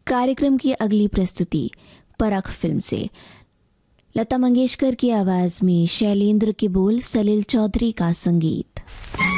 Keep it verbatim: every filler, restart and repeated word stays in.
कार्यक्रम की अगली प्रस्तुति परख फिल्म से। लता मंगेशकर की आवाज में शैलेंद्र के बोल, सलील चौधरी का संगीत।